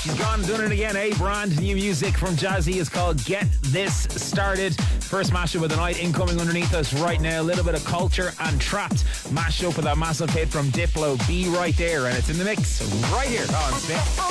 She's gone and done it again. Brand new music from Jazzy is called Get This Started. First mashup of the night incoming underneath us right now. A little bit of Culture and Trapped mashed up with that massive hit from Diplo. Be right there, and it's in the mix right here on Smith.